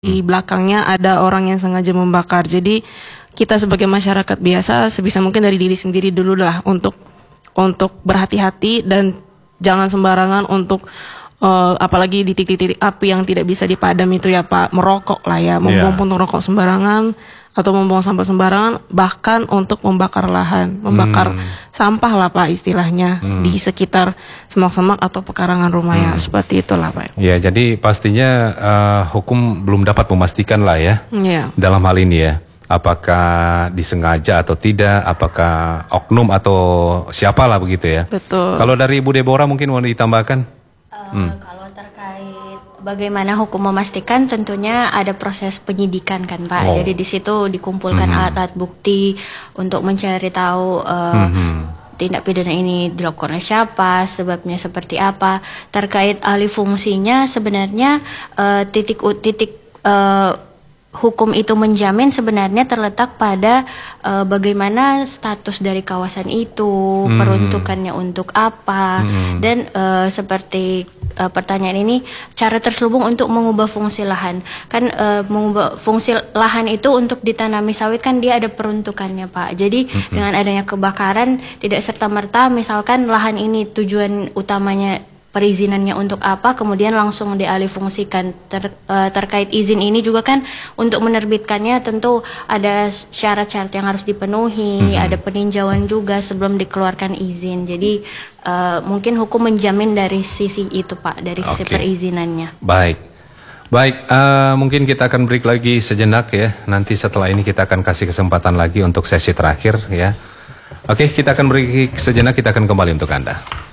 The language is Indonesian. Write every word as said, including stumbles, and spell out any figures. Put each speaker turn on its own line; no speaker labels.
Di belakangnya ada orang yang sengaja membakar. Jadi kita sebagai masyarakat biasa sebisa mungkin dari diri sendiri dulu lah untuk untuk berhati-hati dan jangan sembarangan untuk uh, apalagi di titik-titik api yang tidak bisa dipadam itu ya Pak, merokok lah ya, membuang puntung rokok sembarangan atau membuang sampah sembarangan, bahkan untuk membakar lahan, membakar hmm. sampah lah Pak istilahnya hmm. di sekitar semak-semak atau pekarangan rumah hmm. ya, seperti itulah Pak.
Ya, jadi pastinya uh, hukum belum dapat memastikan lah ya,
ya
dalam hal ini ya, apakah disengaja atau tidak, apakah oknum atau siapalah begitu ya.
Betul.
Kalau dari Ibu Deborah mungkin mau ditambahkan?
Uh, hmm. Kalau terkait bagaimana hukum memastikan, tentunya ada proses penyidikan kan Pak. Oh. Jadi di situ dikumpulkan mm-hmm. alat-alat bukti untuk mencari tahu uh, mm-hmm. tindak pidana ini dilakukan oleh siapa, sebabnya seperti apa. Terkait alih fungsinya sebenarnya uh, titik titik uh, hukum itu menjamin sebenarnya terletak pada uh, bagaimana status dari kawasan itu, hmm. peruntukannya untuk apa, hmm. dan uh, seperti uh, pertanyaan ini, cara terselubung untuk mengubah fungsi lahan. Kan uh, mengubah fungsi lahan itu untuk ditanami sawit kan dia ada peruntukannya Pak. Jadi hmm. dengan adanya kebakaran tidak serta-merta misalkan lahan ini tujuan utamanya perizinannya untuk apa, kemudian langsung dialihfungsikan. Ter, uh, terkait izin ini juga kan untuk menerbitkannya tentu ada syarat-syarat yang harus dipenuhi, mm-hmm. ada peninjauan juga sebelum dikeluarkan izin. Jadi uh, mungkin hukum menjamin dari sisi itu Pak, dari sisi okay. perizinannya.
Baik, baik. Uh, mungkin kita akan break lagi sejenak ya. Nanti setelah ini kita akan kasih kesempatan lagi untuk sesi terakhir ya. Oke, okay, kita akan break sejenak. Kita akan kembali untuk Anda.